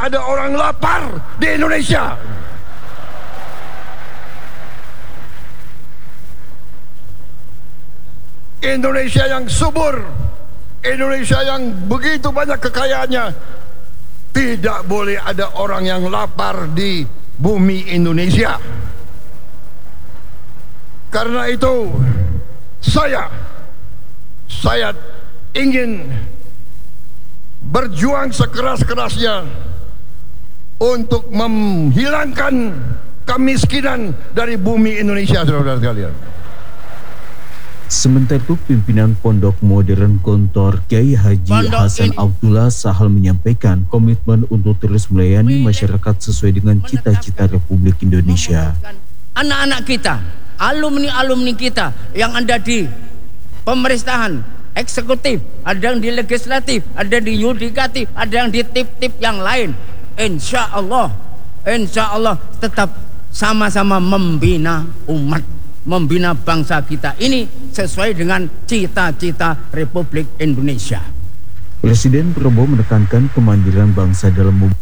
ada orang lapar di Indonesia. Indonesia yang subur, Indonesia yang begitu banyak kekayaannya, tidak boleh ada orang yang lapar di bumi Indonesia. Karena itu saya ingin berjuang sekeras-kerasnya untuk menghilangkan kemiskinan dari bumi Indonesia, saudara sekalian. Sementara itu, pimpinan Pondok Modern Gontor Kiai Haji Hasan Abdullah Sahal menyampaikan komitmen untuk terus melayani masyarakat sesuai dengan cita-cita Republik Indonesia. Anak-anak kita, alumni-alumni kita yang ada di pemerintahan, eksekutif, ada yang di legislatif, ada di yudikatif, ada yang di tip-tip yang lain. Insya Allah tetap sama-sama membina umat, membina bangsa kita ini sesuai dengan cita-cita Republik Indonesia. Presiden Prabowo menekankan kemandirian bangsa dalam